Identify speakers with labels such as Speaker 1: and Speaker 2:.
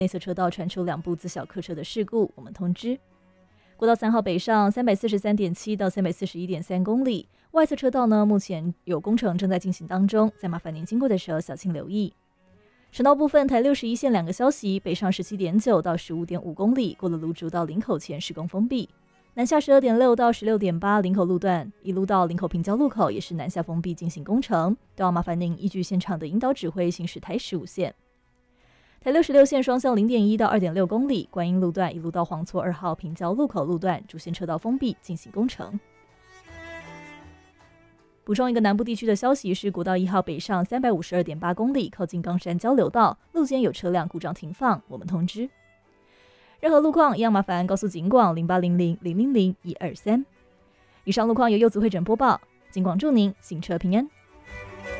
Speaker 1: 内侧车道传出2部自小客车的事故，我们通知。国道3号北上 343.7 到 341.3 公里，外侧车道呢目前有工程正在进行当中，再麻烦您经过的时候小心留意。省道部分，台61线2个消息，北上 17.9 到 15.5 公里，过了芦竹到林口前施工封闭。南下 12.6 到 16.8 林口路段，一路到林口平交路口也是南下封闭进行工程，都要麻烦您依据现场的引导指挥行驶台15线。台66线双向 0.1 到 2.6 公里，观音路段一路到黄厝2号平交路口路段主线车道封闭进行工程。补充一个南部地区的消息是，国道1号北上 352.8 公里，靠近冈山交流道，路肩有车辆故障停放，我们通知。任何路况一样麻烦告诉警广0800000123。以上路况由柚子会诊播报，警广祝您行车平安。